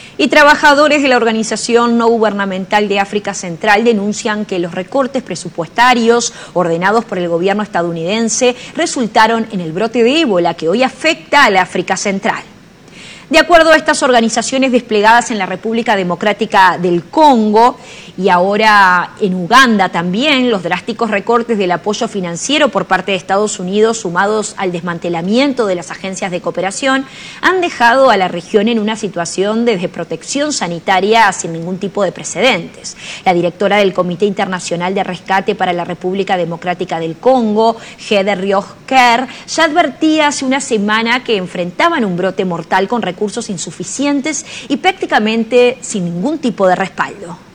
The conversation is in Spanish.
Y trabajadores de la Organización No Gubernamental de África Central denuncian que los recortes presupuestarios ordenados por el gobierno estadounidense resultaron en el brote de ébola que hoy afecta a la África Central. De acuerdo a estas organizaciones desplegadas en la República Democrática del Congo y ahora en Uganda también, los drásticos recortes del apoyo financiero por parte de Estados Unidos sumados al desmantelamiento de las agencias de cooperación han dejado a la región en una situación de desprotección sanitaria sin ningún tipo de precedentes. La directora del Comité Internacional de Rescate para la República Democrática del Congo, Heather Rios-Kerr, ya advertía hace una semana que enfrentaban un brote mortal con recursos insuficientes y prácticamente sin ningún tipo de respaldo.